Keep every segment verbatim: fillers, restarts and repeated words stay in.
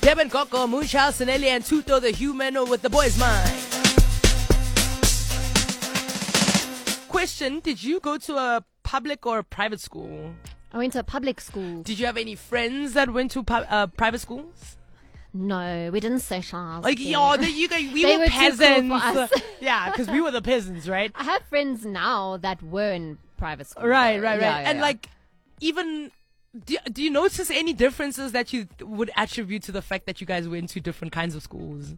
Deb and Coco, Moonchild, Sinelli, and Tuto, the human with the boy's mind. Question, did you go to a public or a private school? I went to a public school. Did you have any friends that went to pu- uh, private schools? No, we didn't socialize. Like, yo, the, you guys, we They were, were too cool peasants. for us. Yeah, because we were the peasants, right? I have friends now that were in private school. Right, though. right, right. Yeah, yeah, and yeah. like, even, do, do you notice any differences that you would attribute to the fact that you guys went to different kinds of schools?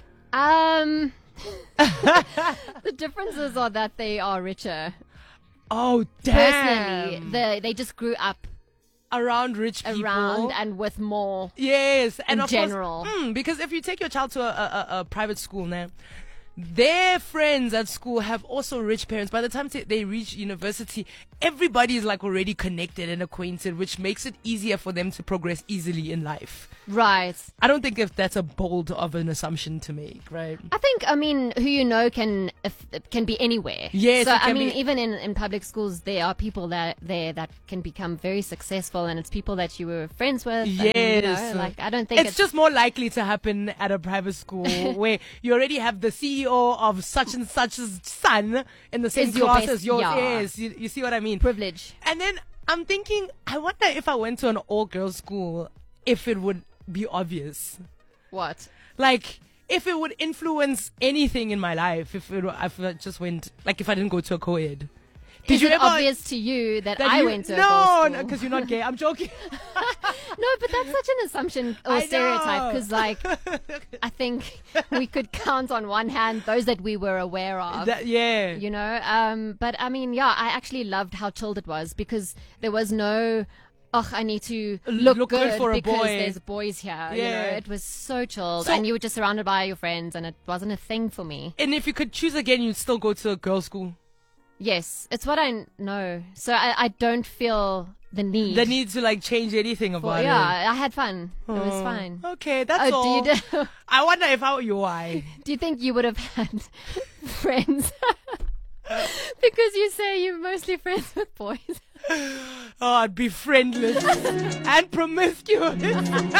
Um, the differences are that they are richer. Oh, damn. Personally, they they just grew up Around rich people. around and with more. Yes. And in of general. Course, mm, because if you take your child to a, a, a, a private school now, their friends at school have also rich parents. By the time they- they reach university, everybody is like already connected and acquainted, which makes it easier for them to progress easily in life. Right. I don't think if that's a bold of an assumption to make, right? I think, I mean, who you know can if, can be anywhere. Yes, So, it I can mean, be- even in, in public schools, there are people that there that can become very successful, and it's people that you were friends with. and, you Yes. know, like, I don't think It's, it's, just more likely to happen at a private school where you already have the C E O of such and such's son in the same Is your class best- as yours yeah. is. You, you see what I mean? privilege. And then I'm thinking, I wonder if I went to an all-girls school, if it would be obvious. What? Like, if it would influence anything in my life, if it, if I just went, like if I didn't go to a co-ed. Did Is you it ever... obvious to you that, that I you- went to a no, girls' school? no, because you're not gay. I'm joking. No, but that's such an assumption or I stereotype know. because, like, I think we could count on one hand those that we were aware of. That- yeah. You know, um, but I mean, yeah, I actually loved how chilled it was because there was no, oh, I need to look, Look good for a because boy." there's boys here. You know, Yeah. it was so chilled, So- and you were just surrounded by your friends, and it wasn't a thing for me. And if you could choose again, you'd still go to a girls' school. Yes, it's what I know, so I, I don't feel the need. The need to like change anything for, about yeah, it. I had fun. It was Oh, fine. Okay, that's Oh, all. do you, I wonder if I were you, why? do you think you would have had friends? Because you say you're mostly friends with boys. Oh, I'd be friendless and promiscuous.